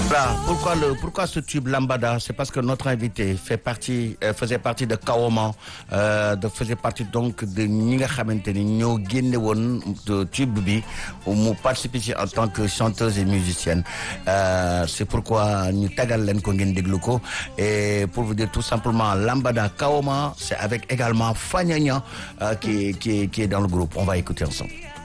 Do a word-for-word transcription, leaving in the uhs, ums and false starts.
Voilà, pourquoi le pourquoi ce tube Lambada, c'est parce que notre invité fait partie euh, faisait partie de Kaoma, euh, de faisait partie donc de ñi nga xamanteni ñoo génné won de tube bi mu participer ci en tant que chanteuse et musicienne. Euh, c'est pourquoi ñu tagal len ko ngeen déglu ko et pour vous dire tout simplement Lambada Kaoma, c'est avec également Fanyanya euh, qui qui qui est dans le groupe. On va écouter ensemble.